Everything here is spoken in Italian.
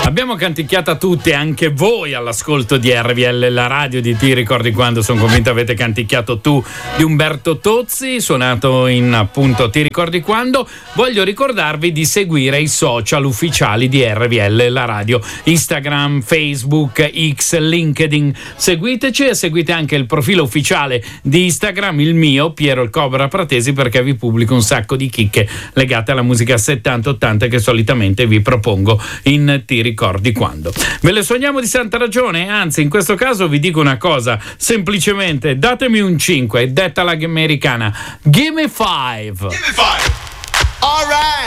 L'abbiamo canticchiata tutti, anche voi all'ascolto di RVL, la radio di Ti ricordi quando. Sono convinto avete canticchiato Tu di Umberto Tozzi, suonato in appunto Ti ricordi quando. Voglio ricordarvi di seguire i social ufficiali di RVL, la radio, Instagram, Facebook, X, LinkedIn. Seguiteci e seguite anche il profilo ufficiale di Instagram, il mio, Piero il Cobra Pratesi, perché vi pubblico un sacco di chicche legate alla musica 70-80 che solitamente vi propongo in Ti ricordi quando. Ve le sogniamo di santa ragione, anzi in questo caso vi dico una cosa, semplicemente datemi un 5, detta all'americana, give me 5. Give me 5. All right.